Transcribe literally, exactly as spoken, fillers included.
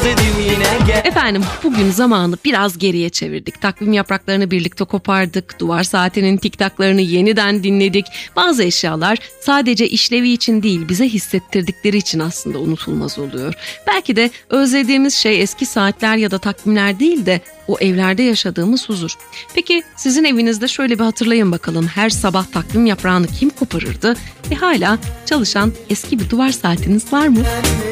özledim yine gel. Efendim bugün zamanı biraz geriye çevirdik. Takvim yapraklarını birlikte kopardık. Duvar saatinin tiktaklarını yeniden dinledik. Bazı eşyalar sadece işlevi için değil bize hissettirdikleri için aslında unutulmaz oluyor. Belki de özlediğimiz şey eski saatler ya da takvimler değil de o evlerde yaşadığımız huzur. Peki sizin evinizde şöyle bir hatırlayın bakalım. Her sabah takvim yaprağını kim koparırdı? Ve hala çalışan eski bir duvar saatiniz var mı?